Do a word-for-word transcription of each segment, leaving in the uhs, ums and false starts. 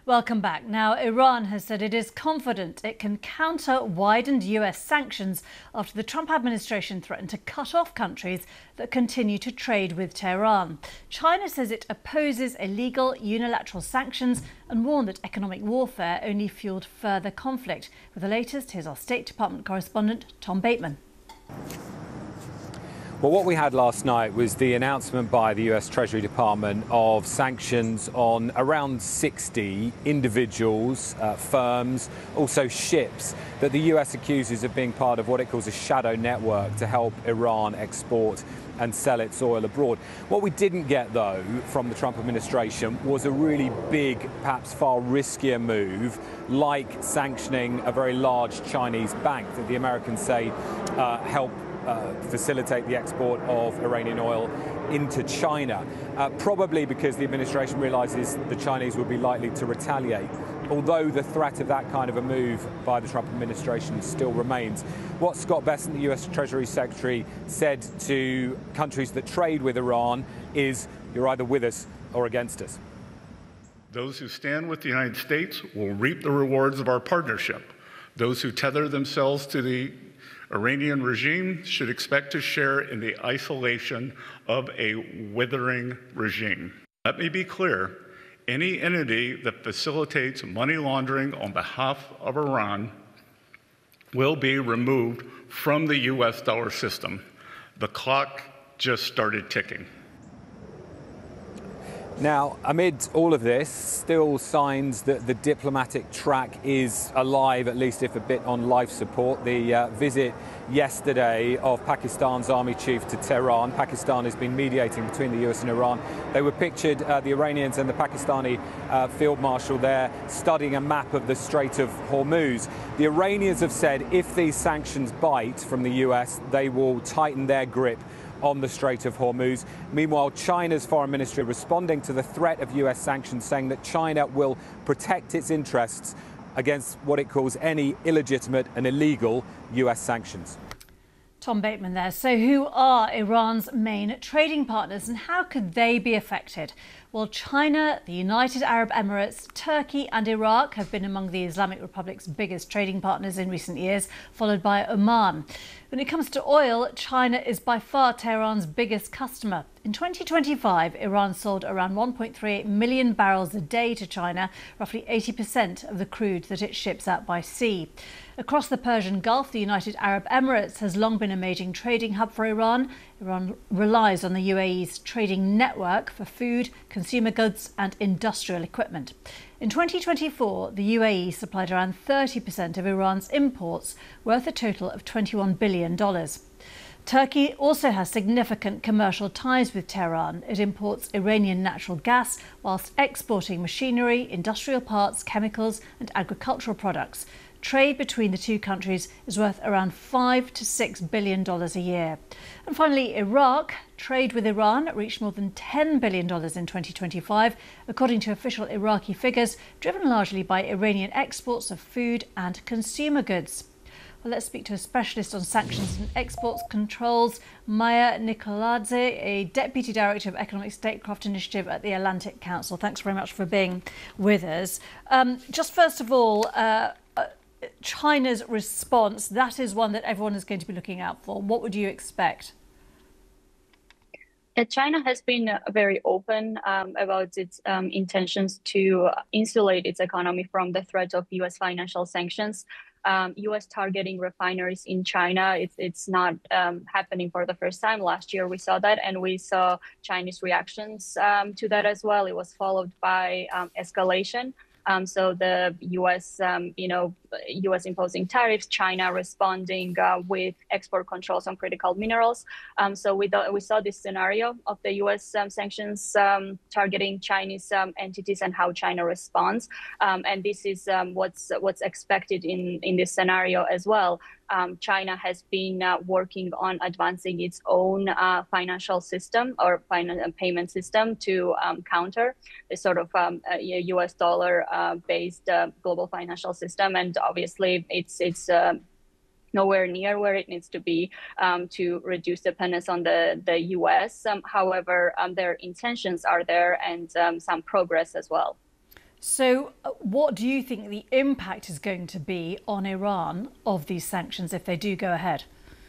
Welcome back. Now, Iran has said it is confident it can counter widened U S sanctions after the Trump administration threatened to cut off countries that continue to trade with Tehran. China says it opposes illegal unilateral sanctions and warned that economic warfare only fueled further conflict. With the latest, here's our State Department correspondent, Tom Bateman. Well, what we had last night was the announcement by the U S Treasury Department of sanctions on around sixty individuals, uh, firms, also ships that the U S accuses of being part of what it calls a shadow network to help Iran export and sell its oil abroad. What we didn't get, though, from the Trump administration was a really big, perhaps far riskier move, like sanctioning a very large Chinese bank that the Americans say uh, help Uh, facilitate the export of Iranian oil into China, uh, probably because the administration realizes the Chinese would be likely to retaliate. Although the threat of that kind of a move by the Trump administration still remains. What Scott Bessent, the U S Treasury Secretary, said to countries that trade with Iran is, you're either with us or against us. Those who stand with the United States will reap the rewards of our partnership. Those who tether themselves to the Iranian regime should expect to share in the isolation of a withering regime. Let me be clear, any entity that facilitates money laundering on behalf of Iran will be removed from the U S dollar system. The clock just started ticking. Now, amid all of this, still signs that the diplomatic track is alive, at least if a bit on life support. The uh, visit yesterday of Pakistan's army chief to Tehran. Pakistan has been mediating between the U S and Iran. They were pictured, uh, the Iranians and the Pakistani uh, field marshal there, studying a map of the Strait of Hormuz. The Iranians have said if these sanctions bite from the U S, they will tighten their grip on the Strait of Hormuz. Meanwhile, China's foreign ministry responding to the threat of U S sanctions, saying that China will protect its interests against what it calls any illegitimate and illegal U S sanctions. Tom Bateman there. So who are Iran's main trading partners and how could they be affected? Well, China, the United Arab Emirates, Turkey and Iraq have been among the Islamic Republic's biggest trading partners in recent years, followed by Oman. When it comes to oil, China is by far Tehran's biggest customer. In twenty twenty-five, Iran sold around one point three eight million barrels a day to China, roughly eighty percent of the crude that it ships out by sea. Across the Persian Gulf, the United Arab Emirates has long been a major trading hub for Iran. Iran relies on the U A E's trading network for food, consumer goods and industrial equipment. In twenty twenty-four, the U A E supplied around thirty percent of Iran's imports, worth a total of twenty-one billion dollars. Turkey also has significant commercial ties with Tehran. It imports Iranian natural gas whilst exporting machinery, industrial parts, chemicals and agricultural products. Trade between the two countries is worth around five to six billion dollars a year. And finally, Iraq. Trade with Iran reached more than ten billion dollars in twenty twenty-five, according to official Iraqi figures, driven largely by Iranian exports of food and consumer goods. Well, let's speak to a specialist on sanctions and exports controls, Maya Nikoladze, a Deputy Director of Economic Statecraft Initiative at the Atlantic Council. Thanks very much for being with us. Um, just first of all, uh, China's response, that is one that everyone is going to be looking out for. What would you expect? China has been very open um, about its um, intentions to insulate its economy from the threat of U S financial sanctions. Um, U S targeting refineries in China, it's, it's not um, happening for the first time. Last year we saw that, and we saw Chinese reactions um, to that as well. It was followed by um, escalation. Um, so the U S, um, you know, U S imposing tariffs, China responding uh, with export controls on critical minerals. Um, so we, we saw this scenario of the U S um, sanctions um, targeting Chinese um, entities and how China responds. Um, and this is um, what's what's expected in, in this scenario as well. Um, China has been uh, working on advancing its own uh, financial system or finance payment system to um, counter this sort of um, uh, U S dollar uh, based uh, global financial system. And obviously, it's it's uh, nowhere near where it needs to be um, to reduce dependence on the, the U S. Um, however, um, their intentions are there and um, some progress as well. So uh, what do you think the impact is going to be on Iran of these sanctions if they do go ahead?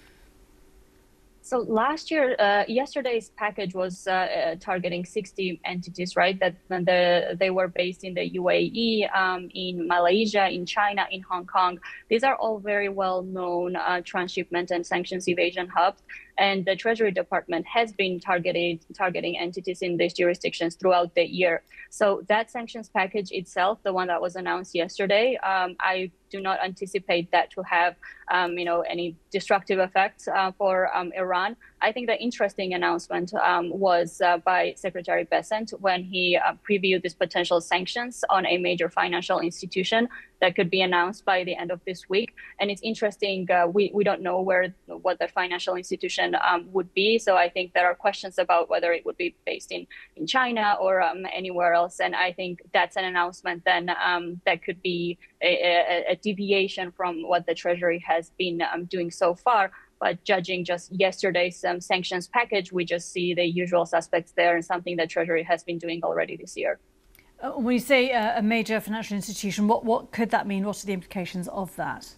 So last year, uh, yesterday's package was uh, uh, targeting sixty entities, right? That the, they were based in the U A E, um, in Malaysia, in China, in Hong Kong. These are all very well-known uh, transshipment and sanctions evasion hubs. And the Treasury Department has been targeted, targeting entities in these jurisdictions throughout the year. So that sanctions package itself, the one that was announced yesterday, um, I do not anticipate that to have, um, you know, any destructive effects uh, for um, Iran. I think the interesting announcement um, was uh, by Secretary Bessent when he uh, previewed these potential sanctions on a major financial institution that could be announced by the end of this week. And it's interesting, uh, we, we don't know where what the financial institution um, would be. So I think there are questions about whether it would be based in, in China or um, anywhere else. And I think that's an announcement then um, that could be a, a, a deviation from what the Treasury has been um, doing so far. But judging just yesterday's um, sanctions package, we just see the usual suspects there and something that Treasury has been doing already this year. Uh, when you say uh, a major financial institution, what, what could that mean? What are the implications of that?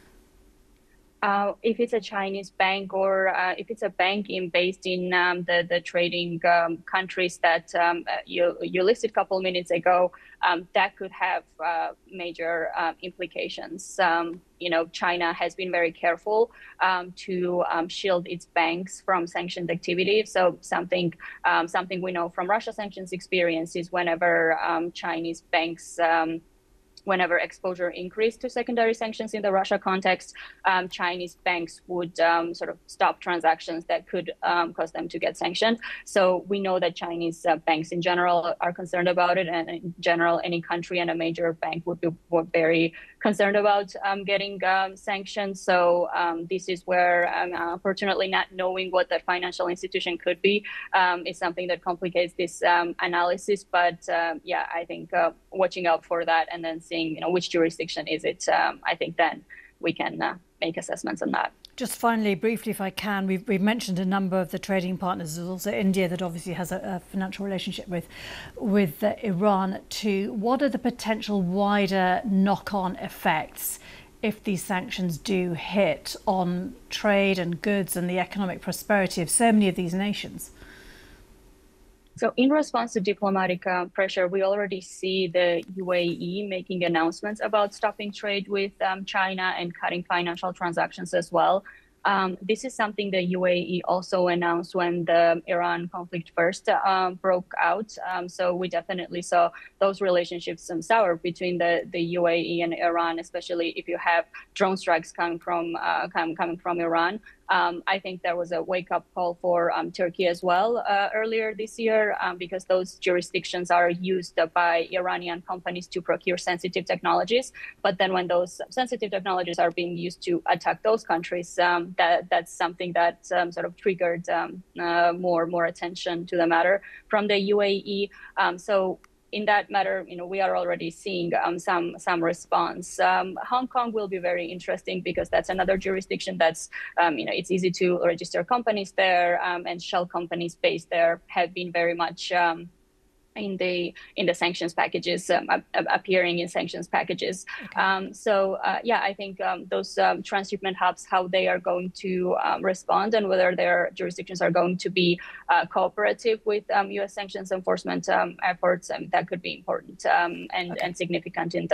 Uh, if it's a Chinese bank or uh, if it's a bank in, based in um, the, the trading um, countries that um, you, you listed a couple of minutes ago, um, that could have uh, major uh, implications. Um, you know, China has been very careful um, to um, shield its banks from sanctioned activity. So something um, something we know from Russia sanctions experience is whenever um, Chinese banks um, whenever exposure increased to secondary sanctions in the Russia context, um, Chinese banks would um, sort of stop transactions that could um, cause them to get sanctioned. So we know that Chinese uh, banks in general are concerned about it. And in general, any country and a major bank would be would very concerned about um, getting um, sanctioned. So um, this is where, um, unfortunately, not knowing what the financial institution could be um, is something that complicates this um, analysis. But um, yeah, I think uh, watching out for that and then seeing, you know, which jurisdiction is it, um, I think then we can uh, make assessments on that. Just finally, briefly, if I can, we've, we've mentioned a number of the trading partners. There's also India that obviously has a, a financial relationship with, with uh, Iran too. What are the potential wider knock-on effects if these sanctions do hit on trade and goods and the economic prosperity of so many of these nations? So in response to diplomatic uh, pressure, we already see the U A E making announcements about stopping trade with um, China and cutting financial transactions as well. Um, this is something the U A E also announced when the Iran conflict first uh, broke out. Um, so we definitely saw those relationships um, sour between the, the U A E and Iran, especially if you have drone strikes coming from uh, come, coming from Iran. Um, I think there was a wake-up call for um, Turkey as well uh, earlier this year um, because those jurisdictions are used by Iranian companies to procure sensitive technologies. But then when those sensitive technologies are being used to attack those countries, um, that, that's something that um, sort of triggered um, uh, more, more attention to the matter from the U A E. Um, so in that matter, you know, we are already seeing um, some some response. Um, Hong Kong will be very interesting because that's another jurisdiction that's, um, you know, it's easy to register companies there, um, and shell companies based there have been very much um, in the in the sanctions packages, um, appearing in sanctions packages. Okay. Um, so uh, yeah, I think um, those um, transshipment hubs, how they are going to um, respond and whether their jurisdictions are going to be uh, cooperative with um, U S sanctions enforcement um, efforts, um, that could be important um, and, okay. and significant in the